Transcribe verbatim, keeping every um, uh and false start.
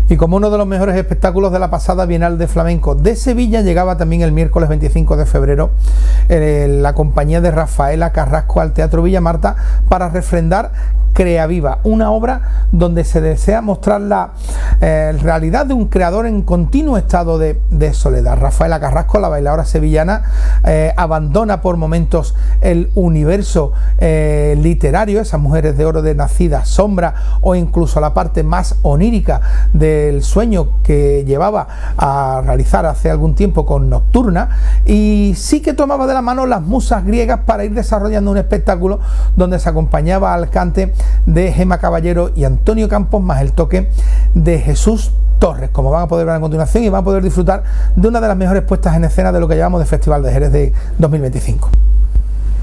Y como uno de los mejores espectáculos de la pasada Bienal de Flamenco de Sevilla, llegaba también el miércoles veinticinco de febrero eh, la compañía de Rafaela Carrasco al Teatro Villa Marta para refrendar Crea Viva, una obra donde se desea mostrar la eh, realidad de un creador en continuo estado de, de soledad. Rafaela Carrasco, la bailadora sevillana, eh, abandona por momentos el universo eh, literario, esas mujeres de oro de Nacida Sombra, o incluso la parte más onírica del sueño que llevaba a realizar hace algún tiempo con Nocturna, y sí que tomaba de la mano las musas griegas para ir desarrollando un espectáculo donde se acompañaba al cante de Gema Caballero y Antonio Campos, más el toque de Jesús Torres, como van a poder ver a continuación, y van a poder disfrutar de una de las mejores puestas en escena de lo que llevamos de Festival de Jerez de dos mil veinticinco.